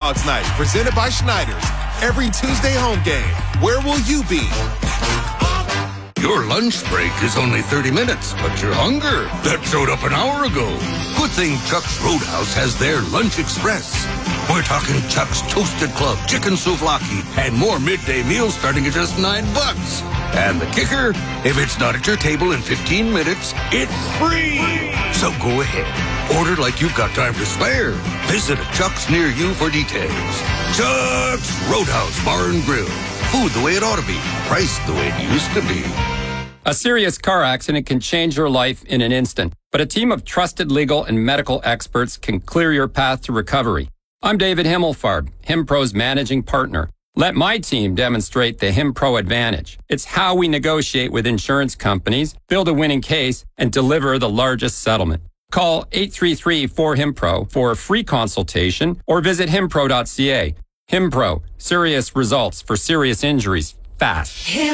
Dogs Night, presented by Schneider's. Every Tuesday home game. Where will you be? Your lunch break is only 30 minutes, but your hunger, that showed up an hour ago. Good thing Chuck's Roadhouse has their Lunch Express. We're talking Chuck's Toasted Club, Chicken Souvlaki, and more midday meals starting at just $9. And the kicker, if it's not at your table in 15 minutes, it's free. So go ahead. Order like you've got time to spare. Visit a Chuck's near you for details. Chuck's Roadhouse Bar and Grill. Food the way it ought to be. Priced the way it used to be. A serious car accident can change your life in an instant, but a team of trusted legal and medical experts can clear your path to recovery. I'm David Himmelfarb, HimPro's managing partner. Let my team demonstrate the HimPro advantage. It's how we negotiate with insurance companies, build a winning case, and deliver the largest settlement. Call 833-4HIMPRO for a free consultation or visit himpro.ca. HimPro, serious results for serious injuries, fast.